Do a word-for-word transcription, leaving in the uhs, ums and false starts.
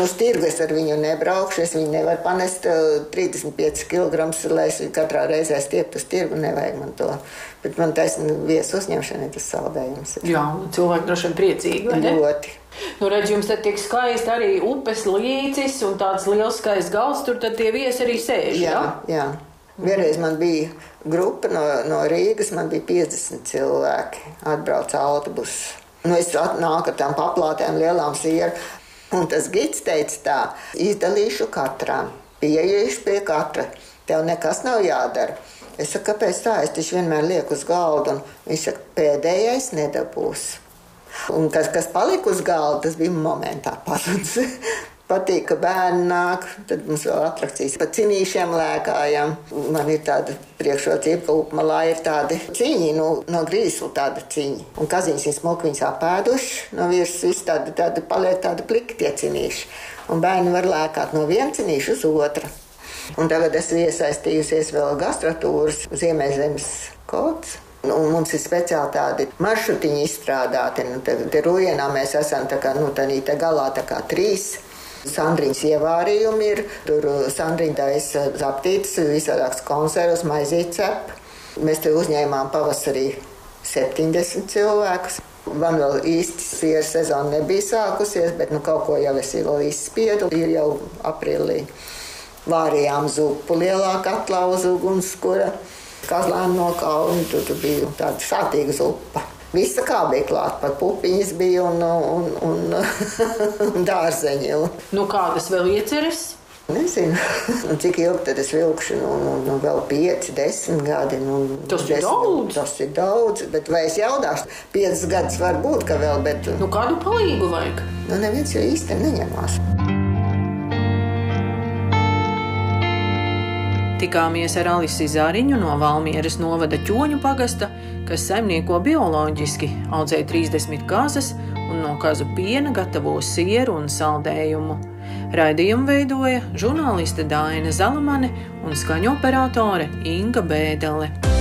uz tirgu es ar viņu nebraukšu, es viņu nevaru panest trīsdesmit piecus kilogramus, lai es katrā reizē stieptu uz tirgu, nevajag man to. Bet man taisn viesu uzņemšana ir tas saldējums. Jā, cilvēki droši vien priecīgi, vai ne? Ļoti. Nu, redz, jums tad tiek skaisti arī upes līcis un tāds liels skaists galds, tur tad tie viesi arī sēž, jā? Jā, jā. Vienreiz man bija grupa no, no Rīgas, man bija piecdesmit cilvēki, atbrauca autobusu. Nu, es nāku ar tām paplātēm lielām sieru, un tas gids teica tā, izdalīšu katram, pieejuši pie katra, tev nekas nav jādara. Es saku, kāpēc tā? Es taču vienmēr lieku uz galdu, un viņš saka, pēdējais nedabūs. Un kas, kas palika uz galda, tas bija momentā pazudis. Patīk, ka bērni nāk, tad mums vēl atrakcijas pa cinīšiem lēkājam. Man ir tāda priekšrocība, ka Upmalā ir tādi ciņi, nu, no grīslu tāda ciņi. Un kaziņas ir smuki, viņas apēduši, no virs viss tāda, tāda paliek tāda pliki tie cinīši. Un bērni var lēkāt no viena cinīša uz otra. Un tagad esmu iesaistījusies vēl gastratūras Ziemeļzemes kods. Un mums ir speciāli tādi maršrutiņi izstrādāti. Nu, te, te Rujienā mēs esam tā kā, nu, tādā te galā tā kā trīs. Sandriņas ievārījumi ir. Tur Sandriņa taisa zaptītas, visādāks konservas, maizīt cep. Mēs te uzņēmām pavasarī septiņdesmit cilvēkus. Man vēl īsti sieru sezona nebija sākusies, bet nu kaut ko jau es vēl izspiedu. Ir jau aprīlī. Vārījām zupu lielā katlā uz ugunskura. Kazlēm no kauna, tur, tur bija tāda sātīga zupa. Visa kā bija klāt, pat pupiņas bija un, un, un, un dārzeņi. Nu, kādas vēl ieceres? Nezinu, cik ilgi tad es vilkšu, nu, nu, nu vēl pieci, desmit gadi. Nu, tas ir desmit, daudz? Tas ir daudz, bet vai es jaudāšu? Piecas gadus var būt, ka vēl, bet... Nu, kādu palīgu vajag? Nu, neviens jau īsti neņemās. Tikāmies ar Alisi Zariņu no Valmieras novada Ķoņu pagasta, kas saimnieko bioloģiski, audzē trīsdesmit kazas un no kazu piena gatavo sieru un saldējumu. Raidījumu veidoja žurnāliste Daina Zalamane un skaņoperatore Inga Bēdele.